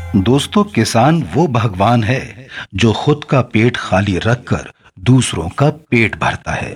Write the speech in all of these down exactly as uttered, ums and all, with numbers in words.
दोस्तों, किसान वो भगवान है जो खुद का पेट खाली रखकर दूसरों का पेट भरता है।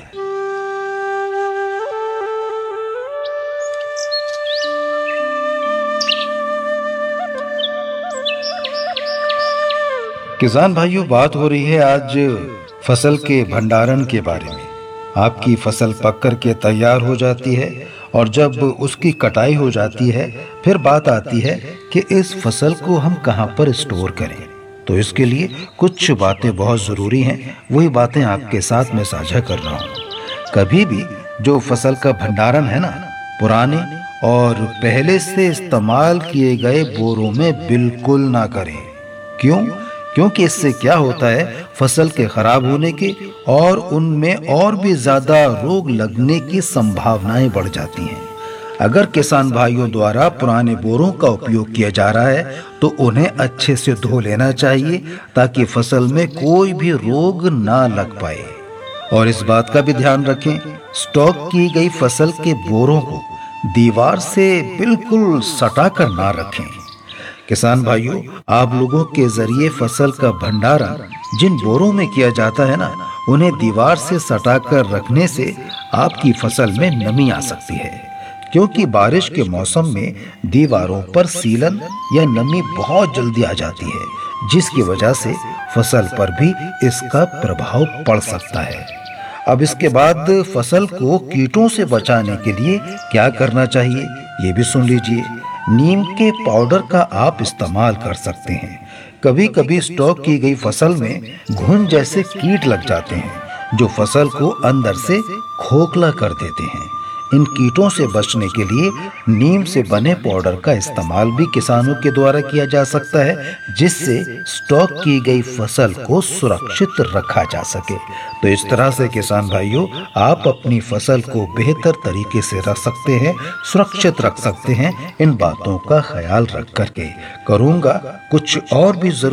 किसान भाइयों, बात हो रही है आज फसल के भंडारण के बारे में। आपकी फसल पक कर के तैयार हो जाती है और जब उसकी कटाई हो जाती है, फिर बात आती है कि इस फसल को हम कहां पर स्टोर करें। तो इसके लिए कुछ बातें बहुत ज़रूरी हैं, वही बातें आपके साथ में साझा कर रहा हूं। कभी भी जो फसल का भंडारण है ना, पुराने और पहले से इस्तेमाल किए गए बोरों में बिल्कुल ना करें। क्यों? क्योंकि इससे क्या होता है, फसल के खराब होने की और उनमें और भी ज्यादा रोग लगने की संभावनाएं बढ़ जाती हैं। अगर किसान भाइयों द्वारा पुराने बोरों का उपयोग किया जा रहा है तो उन्हें अच्छे से धो लेना चाहिए ताकि फसल में कोई भी रोग ना लग पाए। और इस बात का भी ध्यान रखें, स्टॉक की गई फसल के बोरों को दीवार से बिल्कुल सटाकर ना रखें। किसान भाइयों, आप लोगों के जरिए फसल का भंडारण जिन बोरों में किया जाता है ना, उन्हें दीवार से सटाकर रखने से आपकी फसल में नमी आ सकती है। क्योंकि बारिश के मौसम में दीवारों पर सीलन या नमी बहुत जल्दी आ जाती है, जिसकी वजह से फसल पर भी इसका प्रभाव पड़ सकता है। अब इसके बाद फसल को कीटों से बचाने के लिए क्या करना चाहिए, ये भी सुन लीजिए। नीम के पाउडर का आप इस्तेमाल कर सकते हैं। कभी कभी स्टॉक की गई फसल में घुन जैसे कीट लग जाते हैं जो फसल को अंदर से खोखला कर देते हैं। इन कीटों से बचने के लिए नीम से बने पाउडर का इस्तेमाल भी किसानों के द्वारा किया जा सकता है, जिससे स्टॉक की गई फसल को सुरक्षित रखा जा सके। तो इस तरह से किसान भाइयों, आप अपनी फसल को बेहतर तरीके से रख सकते हैं, सुरक्षित रख सकते हैं। इन बातों का ख्याल रख करके करूंगा कुछ और भी जरूर